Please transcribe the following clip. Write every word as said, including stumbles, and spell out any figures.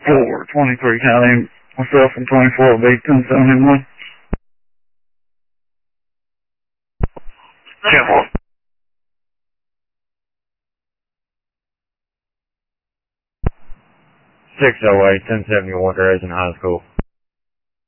four, twenty-three County, myself and twenty-four will be ten seventy-one. ten four. six oh eight, ten seventy-one, Dresden High School.